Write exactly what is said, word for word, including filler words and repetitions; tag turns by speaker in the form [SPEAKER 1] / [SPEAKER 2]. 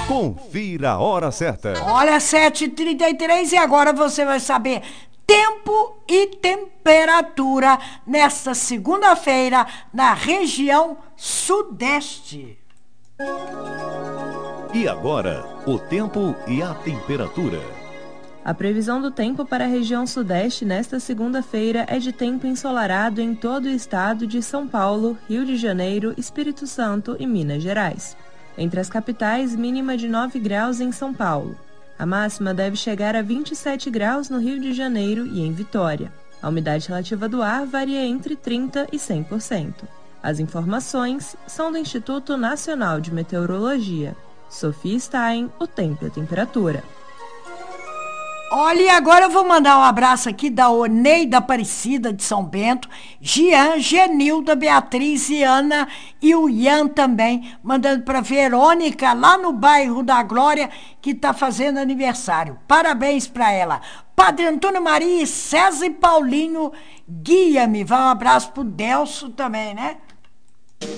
[SPEAKER 1] Confira a hora certa.
[SPEAKER 2] Olha, sete e trinta e três e agora você vai saber tempo e temperatura nesta segunda-feira na região sudeste.
[SPEAKER 1] E agora, o tempo e a temperatura.
[SPEAKER 3] A previsão do tempo para a região sudeste nesta segunda-feira é de tempo ensolarado em todo o estado de São Paulo, Rio de Janeiro, Espírito Santo e Minas Gerais. Entre as capitais, mínima de nove graus em São Paulo. A máxima deve chegar a vinte e sete graus no Rio de Janeiro e em Vitória. A umidade relativa do ar varia entre trinta por cento e cem por cento. As informações são do Instituto Nacional de Meteorologia. Sofia Stein, o tempo e a temperatura.
[SPEAKER 2] Olha, e agora eu vou mandar um abraço aqui da Oneida Aparecida de São Bento, Gian, Genilda, Beatriz e Ana e o Ian também, mandando para Verônica, lá no bairro da Glória, que está fazendo aniversário. Parabéns para ela. Padre Antônio Maria, César e Paulinho, guia-me. Vai um abraço pro Delso também, né?